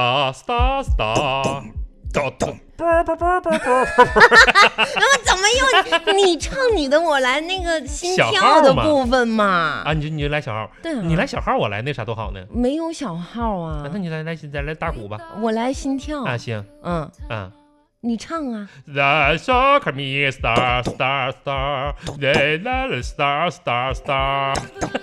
star star。 怎么又你唱你的，我来那个心跳的部分嘛？ 啊，你就来小号， 对啊， 你来小号，我来那啥多好呢？ 没有小号啊， 那你来大鼓吧。 我来心跳啊，行， 你唱啊。 The soccer me star star star， star star star，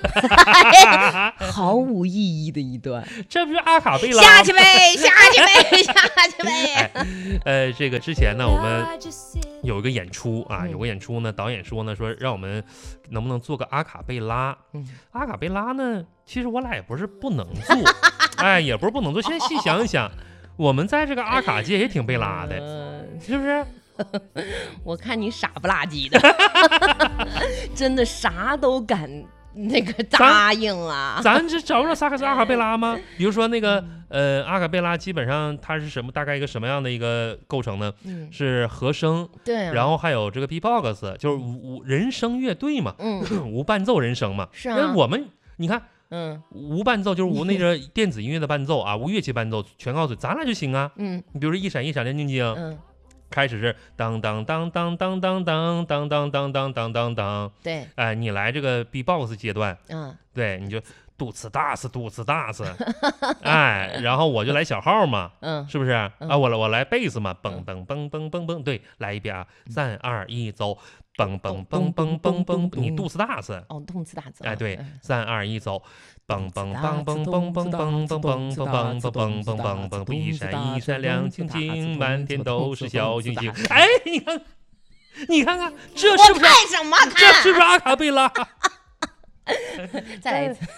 毫无意义的一段， 这不是阿卡贝拉？ 下去呗，下去呗，下去呗。 这个之前呢，我们有一个演出啊，有个演出呢，导演说让我们能不能做个阿卡贝拉？阿卡贝拉呢，其实我俩也不是不能做，也不是不能做。现在细想一想。我们在这个阿卡界也挺贝拉的，是不是？ 我看你傻不拉几的，真的啥都敢那个答应啊！ 咱这找不着啥是阿卡贝拉吗？比如说那个阿卡贝拉基本上它是什么？大概一个什么样的一个构成呢？是和声， 对， 然后还有这个 B-box， 就是人声乐队嘛，无伴奏人声嘛。 是啊， 我们你看。无伴奏就是无那个电子音乐的伴奏啊，无乐器伴奏，全靠嘴，咱俩就行啊。你比如说一闪一闪亮晶晶，开始是当当当当当当当当当当当当当当，对，你来这个 B-box 阶段，对，你就肚子大次，然后我就来小号嘛，是不是啊？我来贝斯嘛，蹦蹦蹦蹦蹦蹦，对，来一遍啊，3、2、1，走。蹦蹦蹦蹦蹦蹦，你肚子大字哦，肚子大字， 对，3、2、1，走，蹦蹦蹦蹦蹦蹦蹦蹦蹦蹦蹦蹦蹦蹦蹦，一闪一闪亮晶晶，满天都是小星星。你看看，这是不是？ 我看什么看？ 这是不是阿卡贝拉？ 再来一次。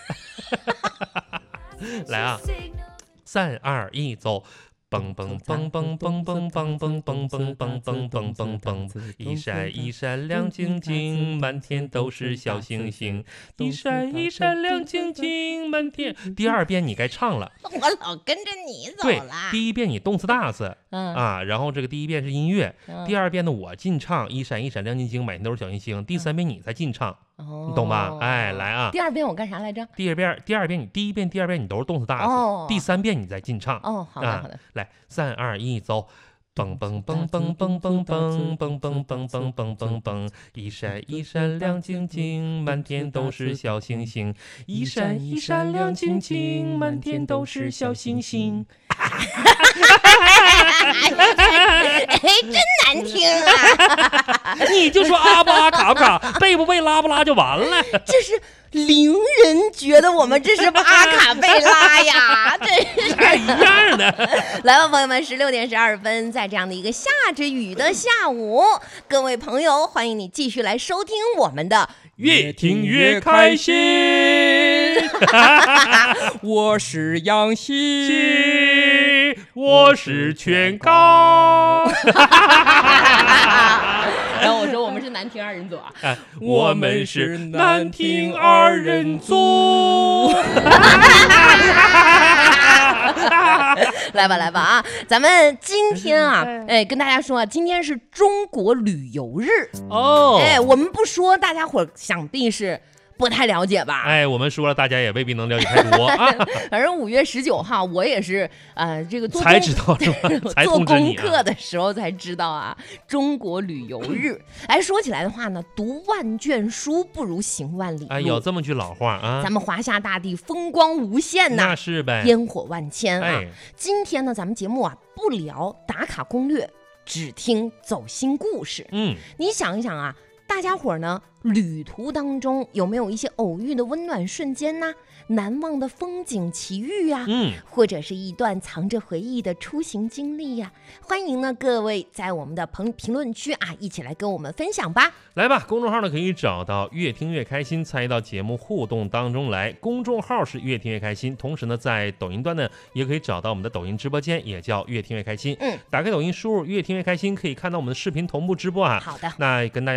来啊，3、2、1，走。蹦蹦蹦蹦蹦蹦蹦蹦蹦蹦蹦蹦蹦蹦蹦，一闪一闪亮晶晶，满天都是小星星。一闪一闪亮晶晶，满天。第二遍你该唱了， 我老跟着你走了。 对，第一遍你动次大次，然后这个第一遍是音乐，第二遍呢我进唱，一闪一闪亮晶晶，满天都是小星星。第三遍你才进唱。你懂吧？来啊！ 第二遍我干啥来着？ 第二遍你第一遍、第二遍你都是动次大次，第三遍你再进唱。 好的好的。 来，3、2、1，走！蹦蹦蹦蹦蹦蹦蹦蹦蹦蹦蹦蹦蹦蹦，一闪一闪亮晶晶，满天都是小星星。一闪一闪亮晶晶，满天都是小星星。 真难听啊！ 你就说阿不阿卡不卡，背不背拉不拉就完了。 这是伶人觉得我们这是阿卡贝拉呀，这是一样的。 来吧，朋友们，16点12分，在这样的一个下着雨的下午，各位朋友，欢迎你继续来收听我们的越听越开心。 我是杨希， 我是全高。 然后我说我们是难听二人组啊， 我们是难听二人组。 来吧啊，咱们今天啊，跟大家说啊，今天是中国旅游日哦，我们不说，大家伙想必是不太了解吧？ 我们说了，大家也未必能了解太多啊。 反正5月19号，我也是这个才知道是吧？ 做功课的时候才知道啊，中国旅游日。说起来的话呢，读万卷书不如行万里路。 有这么句老话啊。 咱们华夏大地风光无限呐， 那是呗， 烟火万千啊。今天呢，咱们节目啊不聊打卡攻略，只听走心故事。你想一想啊。大家伙呢，旅途当中有没有一些偶遇的温暖瞬间呢？难忘的风景奇遇呀，或者是一段藏着回忆的出行经历呀？欢迎呢各位在我们的评论区啊，一起来跟我们分享吧。 来吧，公众号呢可以找到越听越开心，参与到节目互动当中来。公众号是越听越开心，同时呢在抖音端呢也可以找到我们的抖音直播间，也叫越听越开心。打开抖音输入越听越开心，可以看到我们的视频同步直播啊。 好的， 那跟大家说一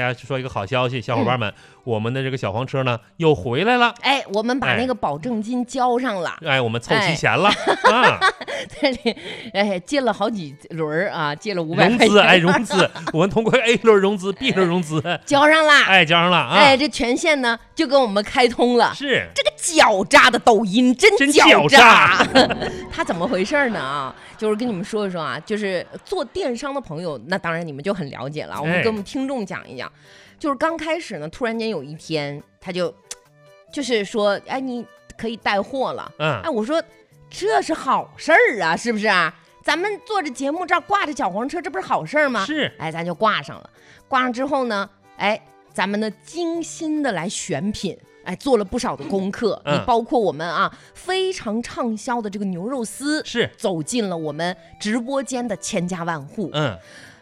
一个好消息，小伙伴们，我们的这个小黄车呢又回来了。 哎，我们把那个保证金交上了。 哎，我们凑齐钱了啊！ 这里借了好几轮啊，借了500块钱。 融资，哎，融资，我们通过 A 轮融资、B 轮融资交上了， 哎，交上了啊！ 哎，这权限呢就跟我们开通了。 是这个狡诈的抖音真狡诈。他怎么回事呢啊？就是跟你们说一说啊，就是做电商的朋友，那当然你们就很了解了。我们跟我们听众讲一讲，就是刚开始呢，突然间有一天，他就是说，哎，你可以带货了。哎，我说这是好事儿啊，是不是啊？咱们做着节目这儿挂着小黄车，这不是好事儿吗？ 是， 哎，咱就挂上了。挂上之后呢，哎，咱们呢精心的来选品。哎，做了不少的功课，你包括我们啊非常畅销的这个牛肉丝， 是走进了我们直播间的千家万户。